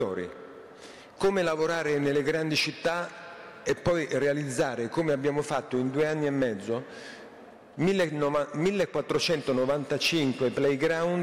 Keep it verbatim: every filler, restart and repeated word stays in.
come lavorare nelle grandi città e poi realizzare, come abbiamo fatto in due anni e mezzo, millequattrocentonovantacinque playground